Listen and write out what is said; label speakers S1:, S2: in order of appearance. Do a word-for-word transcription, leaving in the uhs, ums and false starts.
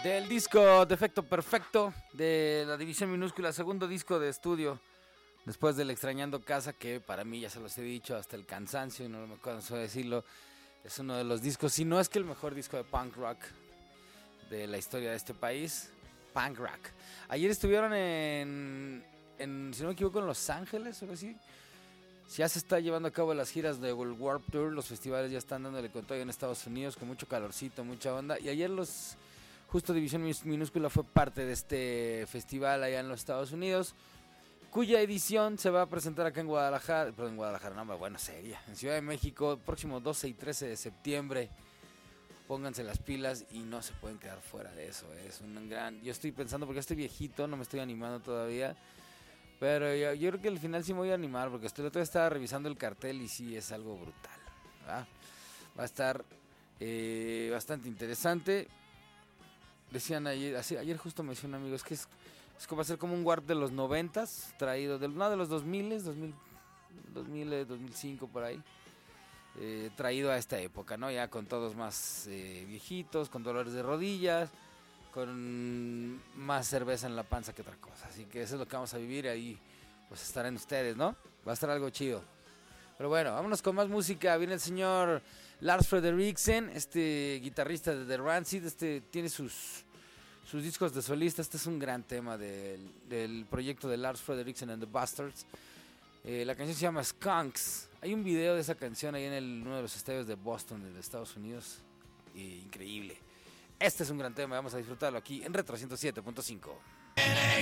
S1: Del disco Defecto Perfecto de la División Minúscula, segundo disco de estudio después del Extrañando Casa, que para mí, ya se los he dicho hasta el cansancio y no me canso de decirlo, es uno de los discos, si no es que el mejor disco de punk rock de la historia de este país. Punk rock. Ayer estuvieron en, en si no me equivoco, en Los Ángeles o algo así. Ya se está llevando a cabo las giras de World Warp Tour, los festivales ya están dándole con todo en Estados Unidos, con mucho calorcito, mucha onda. Y ayer los, justo División Minúscula fue parte de este festival allá en los Estados Unidos, cuya edición se va a presentar acá en Guadalajara, perdón, en Guadalajara, no, bueno, seria, en Ciudad de México, próximo doce y trece de septiembre. Pónganse las pilas y no se pueden quedar fuera de eso. Es un gran... Yo estoy pensando, porque estoy viejito, no me estoy animando todavía. Pero yo, yo creo que al final sí me voy a animar, porque estoy, todavía estaba revisando el cartel y sí es algo brutal, ¿verdad? Va a estar eh, bastante interesante. Decían ayer, así, ayer justo me decía un amigo, es que es, es como va a ser como un warp de los noventas, traído, del, no de los dos miles, dos mil, dos mil, dos mil cinco por ahí. Eh, traído a esta época, ¿no? Ya con todos más eh, viejitos, con dolores de rodillas, con más cerveza en la panza que otra cosa. Así que eso es lo que vamos a vivir ahí, pues estarán ustedes, ¿no? Va a estar algo chido. Pero bueno, vámonos con más música. Viene el señor Lars Frederiksen, este guitarrista de The Rancid. Este tiene sus, sus discos de solista. Este es un gran tema del, del proyecto de Lars Frederiksen and the Bastards. Eh, la canción se llama Skunks. Hay un video de esa canción ahí en el, uno de los estadios de Boston, de Estados Unidos. Eh, increíble. Este es un gran tema, vamos a disfrutarlo aquí en Retro ciento siete punto cinco.